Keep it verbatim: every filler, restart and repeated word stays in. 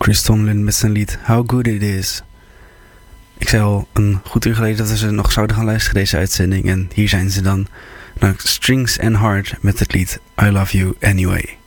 Chris Tomlin met zijn lied How Good It Is. Ik zei al een goed uur geleden dat we ze nog zouden gaan luisteren, deze uitzending. En hier zijn ze dan. Nou, Strings and Heart met het lied I Love You Anyway.